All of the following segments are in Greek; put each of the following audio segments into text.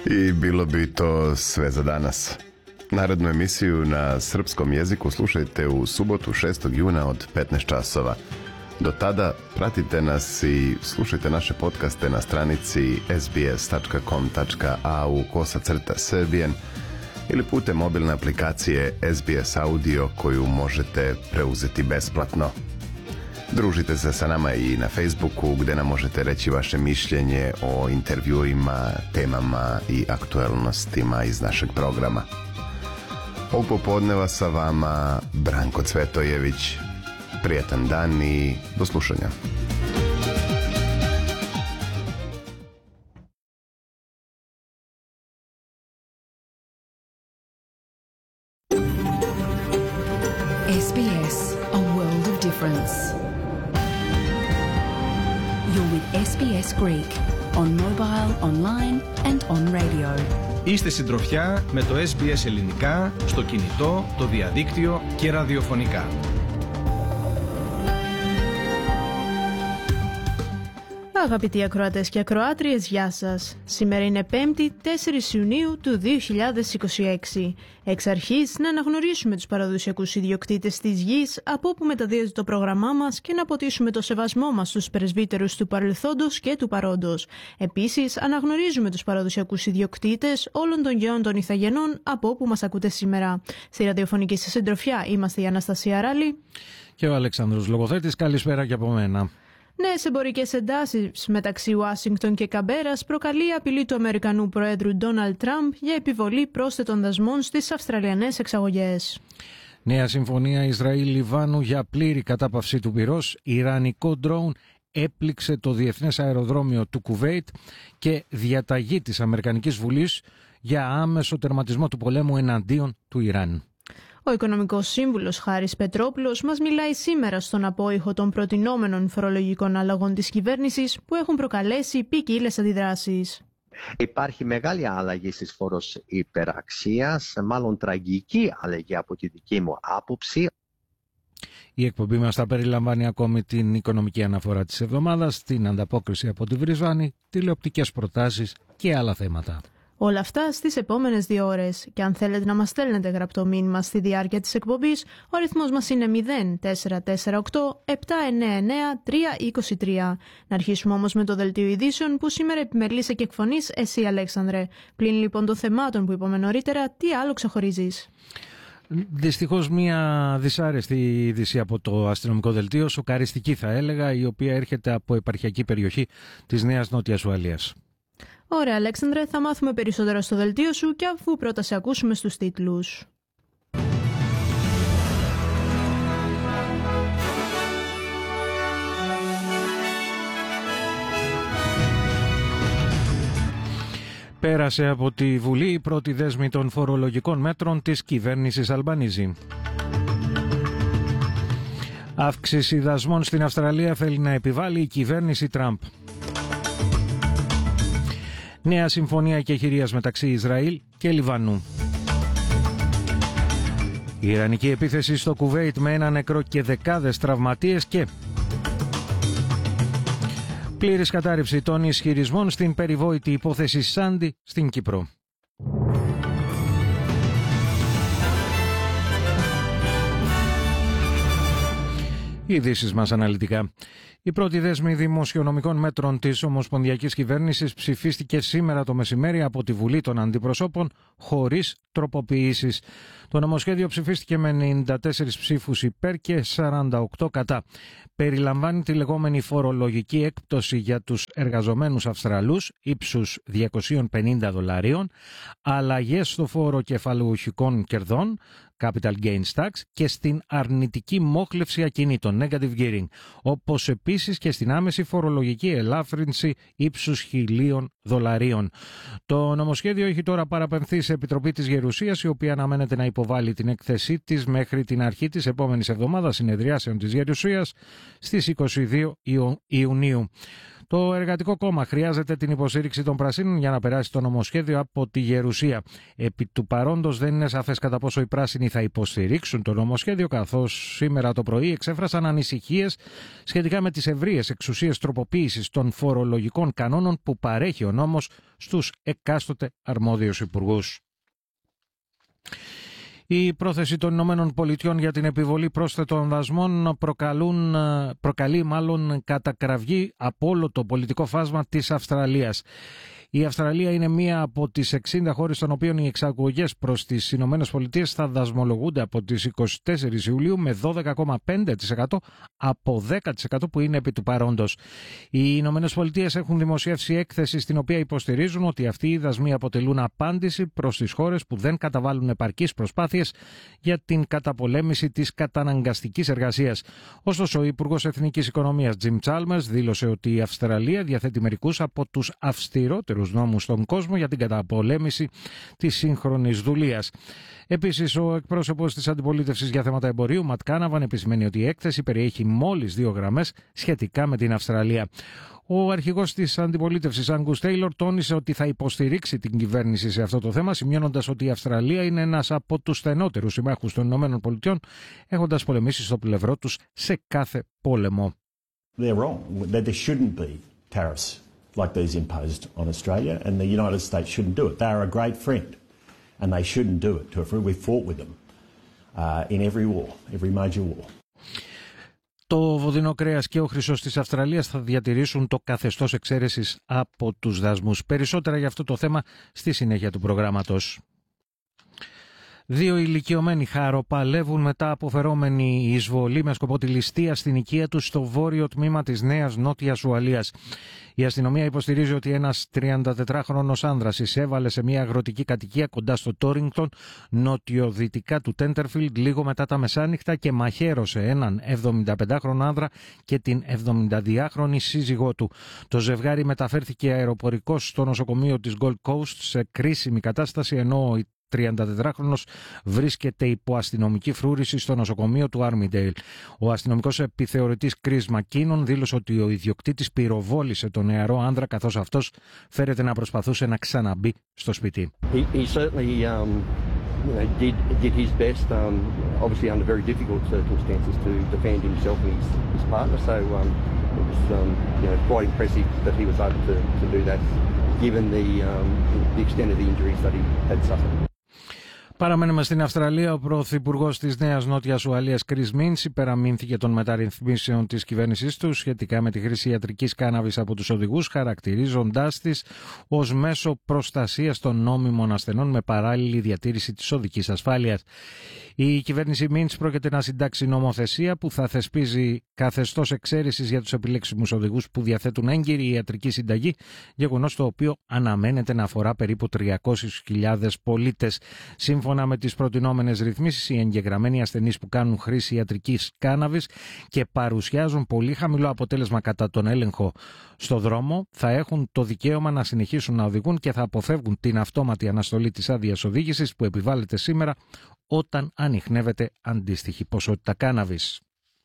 I bilo bi to sve za danas. Narodnu emisiju na srpskom jeziku slušajte u subotu 6. juna od 15 časova. Do tada pratite nas i slušajte naše podcaste na stranici sbs.com.au/serbian ili putem mobilne aplikacije SBS Audio koju možete preuzeti besplatno. Družite se sa nama i na Facebooku gdje nam možete reći vaše mišljenje o intervjuima, temama i aktualnostima iz našeg programa. Ovog popodneva sa vama Branko Cvetojević. Prijetan dan i do slušanja. SBS, a world of difference. You're with SBS Greek on mobile, online and on radio. Είστε συντροφιά με το SBS Ελληνικά στο κινητό, το διαδίκτυο και ραδιοφωνικά. Αγαπητοί ακροατές και ακροάτριες, γεια σας. Σήμερα είναι 5η, 4 Ιουνίου του 2026. Εξ αρχής να αναγνωρίσουμε τους παραδοσιακούς ιδιοκτήτες της γης από όπου μεταδίδεται το πρόγραμμά μας και να αποτίσουμε το σεβασμό μας στους πρεσβύτερους του παρελθόντος και του παρόντος. Επίσης, αναγνωρίζουμε τους παραδοσιακούς ιδιοκτήτες όλων των γεών των Ιθαγενών από όπου μας ακούτε σήμερα. Στη ραδιοφωνική σας συντροφιά είμαστε η Αναστασία Ράλη και ο Αλέξανδρος Λογοθέτης. Καλησπέρα και από μένα. Νέες εμπορικές εντάσεις μεταξύ Ουάσιγκτον και Καμπέρας προκαλεί απειλή του Αμερικανού Προέδρου Ντόναλντ Τραμπ για επιβολή πρόσθετων δασμών στις Αυστραλιανές εξαγωγές. Νέα συμφωνία Ισραήλ-Λιβάνου για πλήρη κατάπαυση του πυρός. Ιρανικό ντρόουν έπληξε το διεθνές αεροδρόμιο του Κουβέιτ και διαταγή της Αμερικανικής Βουλής για άμεσο τερματισμό του πολέμου εναντίον του Ιράν. Ο Οικονομικός Σύμβουλος Χάρης Πετρόπουλος μας μιλάει σήμερα στον απόϊχο των προτινόμενων φορολογικών αλλαγών της κυβέρνησης που έχουν προκαλέσει ποικίλες αντιδράσεις. Υπάρχει μεγάλη αλλαγή στις φόρους υπεραξίας, μάλλον τραγική αλλαγή από τη δική μου άποψη. Η εκπομπή μας θα περιλαμβάνει ακόμη την οικονομική αναφορά της εβδομάδας, την ανταπόκριση από τη Βρισβάνη, τηλεοπτικές προτάσεις και άλλα θέματα. Όλα αυτά στις επόμενες 2 ώρες. Και αν θέλετε να μας στέλνετε γραπτό μήνυμα στη διάρκεια της εκπομπής, ο αριθμός μας είναι 0448 799 323. Να αρχίσουμε όμως με το δελτίο ειδήσεων που σήμερα επιμελείσαι και εκφωνείς εσύ, Αλέξανδρε. Πλην λοιπόν των θεμάτων που είπαμε νωρίτερα, τι άλλο ξεχωρίζεις? Δυστυχώς μια δυσάρεστη είδηση από το αστυνομικό δελτίο, σοκαριστική θα έλεγα, η οποία έρχεται από επαρχιακή περιοχή της Νέας Νότιας Ουαλίας. Ωραία, Αλέξανδρε, θα μάθουμε περισσότερα στο δελτίο σου και αφού πρώτα σε ακούσουμε στους τίτλους. Πέρασε από τη Βουλή η πρώτη δέσμη των φορολογικών μέτρων της κυβέρνησης Αλμπανίζη. Αύξηση δασμών στην Αυστραλία θέλει να επιβάλλει η κυβέρνηση Τραμπ. Νέα συμφωνία κεχηρίας μεταξύ Ισραήλ και Λιβανού. Η Ιρανική επίθεση στο Κουβέιτ με 1 νεκρό και δεκάδες τραυματίες και πλήρης κατάρριψη των ισχυρισμών στην περιβόητη υπόθεση Σάντι στην Κύπρο. Οι ειδήσεις μας αναλυτικά. Η πρώτη δέσμη δημοσιονομικών μέτρων της Ομοσπονδιακής Κυβέρνησης ψηφίστηκε σήμερα το μεσημέρι από τη Βουλή των Αντιπροσώπων χωρίς τροποποιήσεις. Το νομοσχέδιο ψηφίστηκε με 94 ψήφους υπέρ και 48 κατά. Περιλαμβάνει τη λεγόμενη φορολογική έκπτωση για τους εργαζομένους Αυστραλούς ύψους $250, αλλαγές στο φόρο κεφαλαιοχικών κερδών, capital gains tax, και στην αρνητική μόχλευση ακινήτων, negative gearing, όπως επίσης και στην άμεση φορολογική ελάφρυνση ύψους $1.000. Το νομοσχέδιο έχει τώρα παραπεμφθεί σε Επιτροπή της Γερουσίας, η οποία αναμένεται να υποβάλει την έκθεσή της μέχρι την αρχή της επόμενης εβδομάδας συνεδριάσεων της Γερουσίας στις 22 Ιουνίου. Το Εργατικό Κόμμα χρειάζεται την υποστήριξη των Πρασίνων για να περάσει το νομοσχέδιο από τη Γερουσία. Επί του παρόντος δεν είναι σαφές κατά πόσο οι Πράσινοι θα υποστηρίξουν το νομοσχέδιο, καθώς σήμερα το πρωί εξέφρασαν ανησυχίες σχετικά με τις ευρείες εξουσίες τροποποίησης των φορολογικών κανόνων που παρέχει ο νόμος στους εκάστοτε αρμόδιους υπουργούς. Η πρόθεση των Ηνωμένων Πολιτειών για την επιβολή πρόσθετων δασμών προκαλεί κατακραυγή από όλο το πολιτικό φάσμα της Αυστραλίας. Η Αυστραλία είναι μία από τις 60 χώρες των οποίων οι εξαγωγές προς τις Ηνωμένες Πολιτείες θα δασμολογούνται από τις 24 Ιουλίου με 12,5% από 10% που είναι επί του παρόντος. Οι Ηνωμένες Πολιτείες έχουν δημοσιεύσει έκθεση στην οποία υποστηρίζουν ότι αυτοί οι δασμοί αποτελούν απάντηση προς τις χώρες που δεν καταβάλουν επαρκείς προσπάθειες για την καταπολέμηση της καταναγκαστικής εργασίας. Ωστόσο, ο Υπουργός Εθνικής Οικονομίας Jim Chalmers δήλωσε ότι η Αυστραλία διαθέτει μερικούς από τους αυστηρότερους νόμους στον κόσμο για την καταπολέμηση της σύγχρονης δουλείας. Επίσης, ο εκπρόσωπος της αντιπολίτευσης για θέματα εμπορίου, Ματ Κάναβαν, επισημαίνει ότι η έκθεση περιέχει μόλις 2 γραμμές σχετικά με την Αυστραλία. Ο αρχηγός της αντιπολίτευσης, Angus Taylor, τόνισε ότι θα υποστηρίξει την κυβέρνηση σε αυτό το θέμα, σημειώνοντας ότι η Αυστραλία είναι ένας από τους στενότερους συμμάχους των ΗΠΑ, έχοντας πολεμήσει στο πλευρό τους σε κάθε πόλεμο. They're wrong. There shouldn't be tariffs like these imposed on Australia, and the United States shouldn't do it. They are a great friend, and they shouldn't do it to a friend. We fought with them in every war, every major war. Το βοδινό κρέας και ο χρυσός της Αυστραλίας θα διατηρήσουν το καθεστώς εξαίρεσης από τους δασμούς. Περισσότερα για αυτό το θέμα στη συνέχεια του προγράμματος. 2 ηλικιωμένοι χαροπαλεύουν μετά αποφερόμενη εισβολή με σκοπό τη ληστεία στην οικία τους στο βόρειο τμήμα της Νέας Νότιας Ουαλίας. Η αστυνομία υποστηρίζει ότι ένας 34χρονος άνδρας εισέβαλε σε μια αγροτική κατοικία κοντά στο Τόρινγκτον, νοτιοδυτικά του Τέντερφιλντ, λίγο μετά τα μεσάνυχτα και μαχαίρωσε έναν 75χρονο άνδρα και την 72χρονη σύζυγό του. Το ζευγάρι μεταφέρθηκε αεροπορικώς στο νοσοκομείο της Gold Coast σε κρίσιμη κατάσταση, ενώ 34χρονος βρίσκεται υπό αστυνομική φρούρηση στο νοσοκομείο του Armidale. Ο αστυνομικός επιθεωρητής Chris McKinnon δήλωσε ότι ο ιδιοκτήτης πυροβόλησε τον νεαρό άνδρα, καθώς αυτός φέρεται να προσπαθούσε να ξαναμπεί στο σπίτι. Did his best, obviously under very difficult circumstances, to defend himself and his partner. So it was quite impressive that he was able to do that, given the extent of the injuries that he had suffered. Παραμένουμε στην Αυστραλία. Ο Πρωθυπουργός της Νέας Νότιας Ουαλίας, Chris Minns, υπεραμείνθηκε των μεταρρυθμίσεων της κυβέρνησής του σχετικά με τη χρήση ιατρικής κάναβης από τους οδηγούς, χαρακτηρίζοντάς της ως μέσο προστασίας των νόμιμων ασθενών με παράλληλη διατήρηση της οδικής ασφάλειας. Η κυβέρνηση Minns πρόκειται να συντάξει νομοθεσία που θα θεσπίζει καθεστώς εξαίρεσης για τους επιλέξιμους οδηγούς που διαθέτουν έγκυρη ιατρική συνταγή, γεγονός το οποίο αναμένεται να αφορά περίπου 300.000 πολίτες. Σύμφωνα με τις προτινόμενες ρυθμίσεις, οι εγγεγραμμένοι ασθενείς που κάνουν χρήση ιατρικής κάναβης και παρουσιάζουν πολύ χαμηλό αποτέλεσμα κατά τον έλεγχο στο δρόμο θα έχουν το δικαίωμα να συνεχίσουν να οδηγούν και θα αποφεύγουν την αυτόματη αναστολή της άδειας οδήγησης που επιβάλλεται σήμερα όταν ανιχνεύεται αντίστοιχη ποσότητα κάναβης.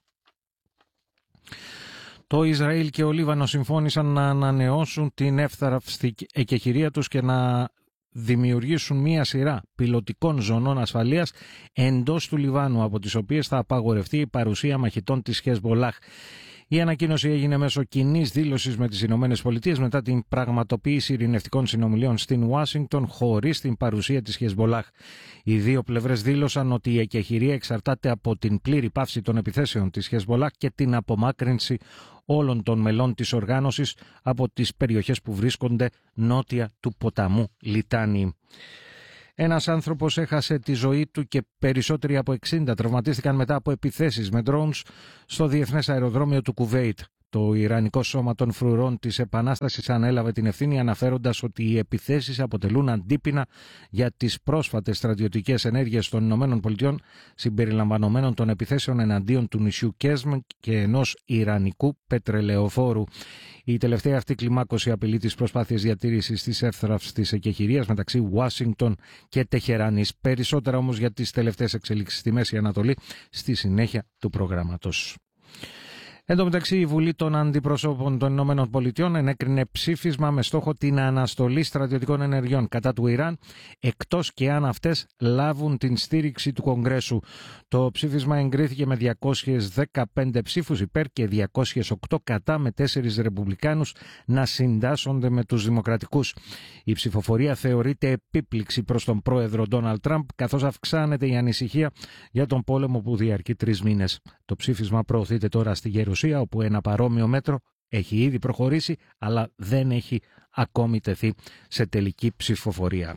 Το Ισραήλ και ο Λίβανο συμφώνησαν να ανανεώσουν την εύθραυστη εκεχηρία τους και να δημιουργήσουν μία σειρά πιλωτικών ζωνών ασφαλείας εντός του Λιβάνου, από τις οποίες θα απαγορευτεί η παρουσία μαχητών της Χεσμολάχ. Η ανακοίνωση έγινε μέσω κοινής δήλωσης με τις Ηνωμένες Πολιτείες μετά την πραγματοποίηση ειρηνευτικών συνομιλίων στην Ουάσιγκτον χωρίς την παρουσία της Χεσμολάχ. Οι δύο πλευρές δήλωσαν ότι η εκεχηρία εξαρτάται από την πλήρη πάυση των επιθέσεων της Χεσμολάχ και την απομάκρυνση όλων των μελών της οργάνωσης από τις περιοχές που βρίσκονται νότια του ποταμού Λιτάνη. Ένας άνθρωπος έχασε τη ζωή του και περισσότεροι από 60 τραυματίστηκαν μετά από επιθέσεις με drones στο διεθνές αεροδρόμιο του Κουβέιτ. Το Ιρανικό Σώμα των Φρουρών της Επανάστασης ανέλαβε την ευθύνη, αναφέροντας ότι οι επιθέσεις αποτελούν αντίπεινα για τις πρόσφατες στρατιωτικές ενέργειες των ΗΠΑ, συμπεριλαμβανομένων των επιθέσεων εναντίον του νησιού Κέσμ και ενός Ιρανικού πετρελαιοφόρου. Η τελευταία αυτή κλιμάκωση απειλεί τις προσπάθειες διατήρησης της εύθραυστης εκεχηρίας μεταξύ Ουάσιγκτον και Τεχεράνης. Περισσότερα όμως για τις τελευταίες εξελίξεις στη Μέση Ανατολή στη συνέχεια του προγράμματος. Εν τω μεταξύ, η Βουλή των Αντιπροσώπων των Ηνωμένων Πολιτειών ενέκρινε ψήφισμα με στόχο την αναστολή στρατιωτικών ενεργειών κατά του Ιράν, εκτός και αν αυτές λάβουν την στήριξη του Κογκρέσου. Το ψήφισμα εγκρίθηκε με 215 ψήφους υπέρ και 208 κατά, με 4 ρεπουμπλικάνους να συντάσσονται με τους δημοκρατικούς. Η ψηφοφορία θεωρείται επίπληξη προς τον πρόεδρο Ντόναλντ Τραμπ, καθώς αυξάνεται η ανησυχία για τον πόλεμο που διαρκεί 3 μήνες. Το ψήφισμα προωθείται τώρα στη Γερουσία, όπου ένα παρόμοιο μέτρο έχει ήδη προχωρήσει, αλλά δεν έχει ακόμη τεθεί σε τελική ψηφοφορία.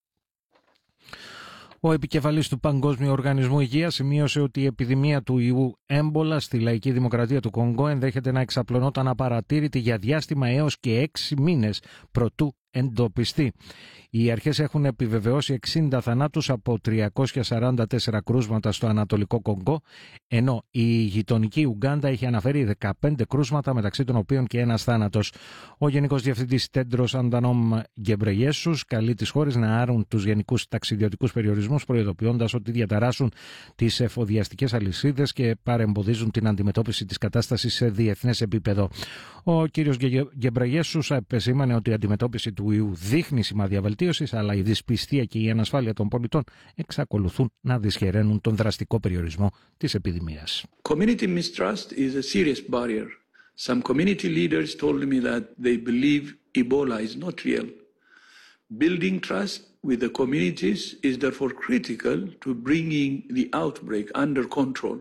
Ο επικεφαλής του Παγκόσμιου Οργανισμού Υγείας σημείωσε ότι η επιδημία του ιού έμπολα στη Λαϊκή Δημοκρατία του Κονγκό ενδέχεται να εξαπλωνόταν απαρατήρητη για διάστημα έως και 6 μήνες προτού εντοπιστεί. Οι αρχές έχουν επιβεβαιώσει 60 θανάτους από 344 κρούσματα στο Ανατολικό Κονγκό, ενώ η γειτονική Ουγκάντα έχει αναφέρει 15 κρούσματα, μεταξύ των οποίων και ένας θάνατος. Ο Γενικός Διευθυντής Τέντρος Αντανόμ Γκεμπρεγιέσους καλεί τις χώρες να άρουν τους γενικούς ταξιδιωτικούς περιορισμούς, προειδοποιώντας ότι διαταράσσουν τις εφοδιαστικές αλυσίδες και παρεμποδίζουν την αντιμετώπιση της κατάστασης σε διεθνές επίπεδο. Ο κ. Γκεμπρεγιέσους επεσήμανε ότι η αντιμετώπιση του ιού δείχνει σημάδια βελτίωσης, αλλά η δυσπιστία και η ανασφάλεια των πολιτών εξακολουθούν να δυσχεραίνουν τον δραστικό περιορισμό της επιδημίας. Community mistrust is a serious barrier. Some community leaders told me that they believe Ebola is not real. Building trust with the communities is therefore critical to bringing the outbreak under control.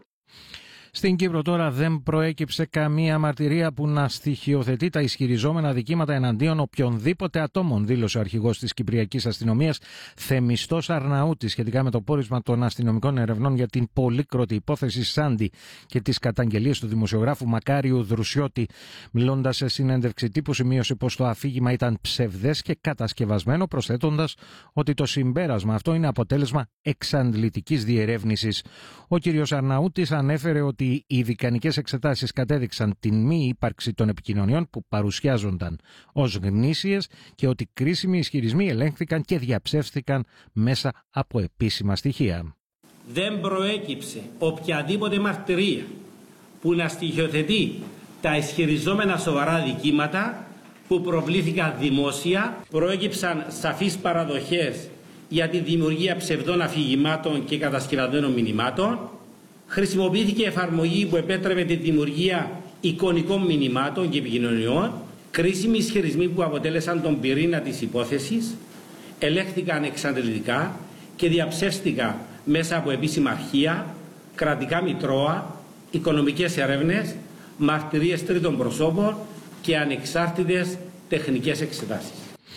Στην Κύπρο τώρα δεν προέκυψε καμία μαρτυρία που να στοιχειοθετεί τα ισχυριζόμενα δικήματα εναντίον οποιονδήποτε ατόμων, δήλωσε ο αρχηγός της Κυπριακής Αστυνομίας Θεμιστός Αρναούτης σχετικά με το πόρισμα των αστυνομικών ερευνών για την πολύκροτη υπόθεση Σάντι και τις καταγγελίες του δημοσιογράφου Μακάριου Δρουσιώτη. Μιλώντας σε συνέντευξη τύπου, σημείωσε πως το αφήγημα ήταν ψευδές και κατασκευασμένο, προσθέτοντας ότι το συμπέρασμα αυτό είναι αποτέλεσμα εξαντλητικής διερεύνησης. Ο κ. Αρναούτης ανέφερε ότι οι δικανικές εξετάσεις κατέδειξαν την μη ύπαρξη των επικοινωνιών που παρουσιάζονταν ως γνήσιες και ότι κρίσιμοι ισχυρισμοί ελέγχθηκαν και διαψεύστηκαν μέσα από επίσημα στοιχεία. Δεν προέκυψε οποιαδήποτε μαρτυρία που να στοιχειοθετεί τα ισχυριζόμενα σοβαρά δικήματα που προβλήθηκαν δημόσια. Προέκυψαν σαφείς παραδοχές για τη δημιουργία ψευδών αφηγημάτων και κατασκευασμένων μηνυμάτων. Χρησιμοποιήθηκε εφαρμογή που επέτρεπε τη δημιουργία εικονικών μηνυμάτων και επικοινωνιών. Κρίσιμοι ισχυρισμοί που αποτέλεσαν τον πυρήνα της υπόθεσης ελέγχθηκαν εξαντλητικά και διαψεύστηκαν μέσα από επίσημα αρχεία, κρατικά μητρώα, οικονομικές ερεύνες, μαρτυρίες τρίτων προσώπων και ανεξάρτητες τεχνικές εξετάσεις.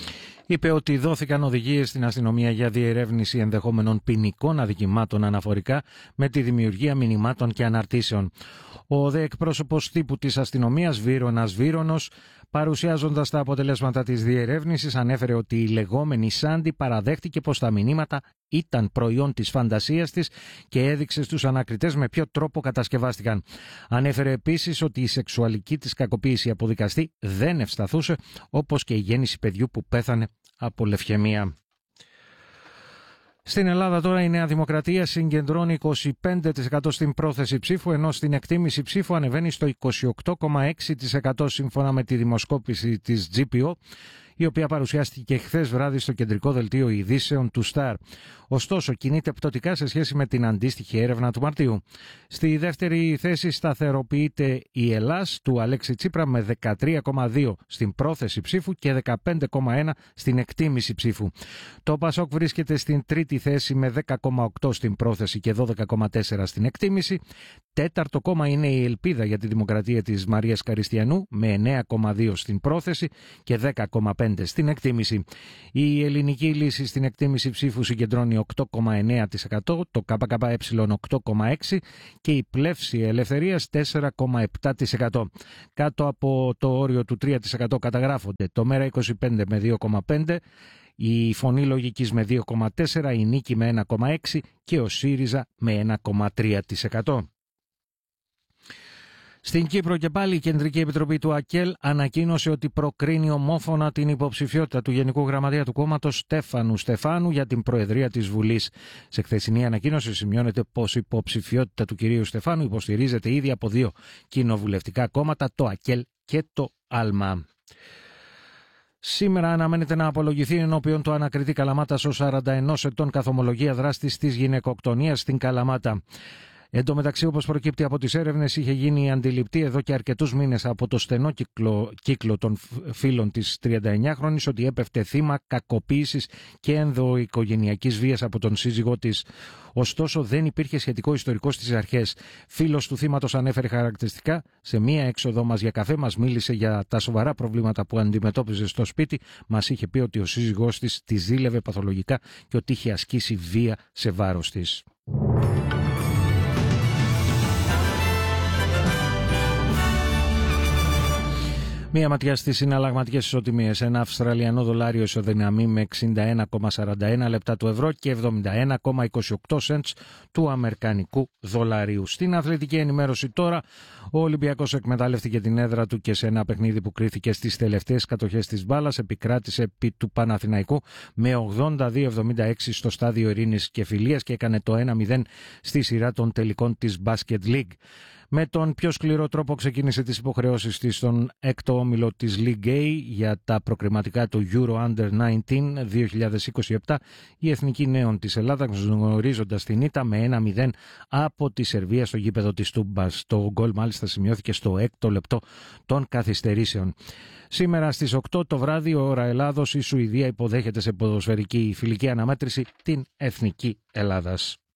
Είπε ότι δόθηκαν οδηγίες στην αστυνομία για διερεύνηση ενδεχόμενων ποινικών αδικημάτων αναφορικά με τη δημιουργία μηνυμάτων και αναρτήσεων. Ο δε εκπρόσωπος τύπου της αστυνομίας, Βύρονας Βύρονος, παρουσιάζοντας τα αποτελέσματα της διερεύνησης, ανέφερε ότι η λεγόμενη Σάντι παραδέχτηκε πως τα μηνύματα ήταν προϊόν της φαντασίας της και έδειξε στους ανακριτές με ποιο τρόπο κατασκευάστηκαν. Ανέφερε επίσης ότι η σεξουαλική της κακοποίηση από δικαστή δεν ευσταθούσε, όπως και η γέννηση παιδιού που πέθανε από λευχαιμία. Στην Ελλάδα τώρα η Νέα Δημοκρατία συγκεντρώνει 25% στην πρόθεση ψήφου, ενώ στην εκτίμηση ψήφου ανεβαίνει στο 28,6% σύμφωνα με τη δημοσκόπηση της GPO, η οποία παρουσιάστηκε χθες βράδυ στο κεντρικό δελτίο ειδήσεων του Σταρ. Ωστόσο, κινείται πτωτικά σε σχέση με την αντίστοιχη έρευνα του Μαρτίου. Στη δεύτερη θέση σταθεροποιείται η Ελλάς του Αλέξη Τσίπρα με 13,2% στην πρόθεση ψήφου και 15,1% στην εκτίμηση ψήφου. Το ΠΑΣΟΚ βρίσκεται στην τρίτη θέση με 10,8% στην πρόθεση και 12,4% στην εκτίμηση. Τέταρτο κόμμα είναι η Ελπίδα για τη Δημοκρατία της Μαρίας Καριστιανού με 9,2% στην πρόθεση και 10,5% στην εκτίμηση. Η Ελληνική Λύση στην εκτίμηση ψήφου συγκεντρώνει 8,9%, το ΚΚΕ 8,6% και η Πλεύση Ελευθερίας 4,7%. Κάτω από το όριο του 3% καταγράφονται το ΜΕΡΑ25 με 2,5%, η Φωνή Λογικής με 2,4%, η Νίκη με 1,6% και ο ΣΥΡΙΖΑ με 1,3%. Στην Κύπρο και πάλι η Κεντρική Επιτροπή του ΑΚΕΛ ανακοίνωσε ότι προκρίνει ομόφωνα την υποψηφιότητα του Γενικού Γραμματέα του κόμματος Στέφανου Στεφάνου για την Προεδρία της Βουλής. Σε χθεσινή ανακοίνωση σημειώνεται πως η υποψηφιότητα του κυρίου Στεφάνου υποστηρίζεται ήδη από 2 κοινοβουλευτικά κόμματα, το ΑΚΕΛ και το ΑΛΜΑ. Σήμερα αναμένεται να απολογηθεί ενώπιον του ανακριτή Καλαμάτας ο 41 ετών καθομολογία δράστης της γυναικοκτονίας στην Καλαμάτα. Εν τω μεταξύ, όπως προκύπτει από τις έρευνες, είχε γίνει αντιληπτή εδώ και αρκετούς μήνες από το στενό κύκλο των φίλων της 39χρονης ότι έπεφτε θύμα κακοποίησης και ενδοοικογενειακής βίας από τον σύζυγό της. Ωστόσο, δεν υπήρχε σχετικό ιστορικό στις αρχές. Φίλος του θύματος ανέφερε χαρακτηριστικά: σε μία έξοδο μας για καφέ μας μίλησε για τα σοβαρά προβλήματα που αντιμετώπιζε στο σπίτι. Μας είχε πει ότι ο σύζυγός της τη ζήλευε παθολογικά και ότι είχε ασκήσει βία σε βάρος της. Μία ματιά στις συναλλαγματικές ισοτιμίες. Ένα Αυστραλιανό δολάριο ισοδυναμεί με 61,41 λεπτά του ευρώ και 71,28 cents του Αμερικανικού δολαρίου. Στην αθλητική ενημέρωση τώρα, ο Ολυμπιακός εκμεταλλεύτηκε την έδρα του και σε ένα παιχνίδι που κρίθηκε στις τελευταίες κατοχές της μπάλας επικράτησε επί του Παναθηναϊκού με 82-76 στο στάδιο Ειρήνης και Φιλίας και έκανε το 1-0 στη σειρά των τελικών της Basket League. Με τον πιο σκληρό τρόπο ξεκίνησε τις υποχρεώσεις της στον έκτο όμιλο της League A για τα προκριματικά του Euro Under 19 2027. Η Εθνική Νέων της Ελλάδας γνωρίζοντας την ήττα με 1-0 από τη Σερβία στο γήπεδο της Τούμπας. Το γκολ μάλιστα σημειώθηκε στο έκτο λεπτό των καθυστερήσεων. Σήμερα στις 8 το βράδυ, ώρα Ελλάδος, η Σουηδία υποδέχεται σε ποδοσφαιρική φιλική αναμέτρηση την Εθνική Ελλάδας.